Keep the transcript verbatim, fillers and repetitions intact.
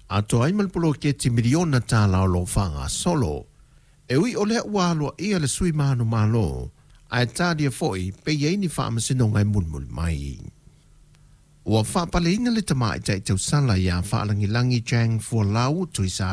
A toa imal polo ke ti miliona ta lao lo whanga solo. E ui o lea walo ia le sui manu malo. A e tādia foi pe iei ni whaamasino ngai mulmul mai. Ua whaapale ina le tamai tai tau sala ia whaalangi langi jang fua lau tuisa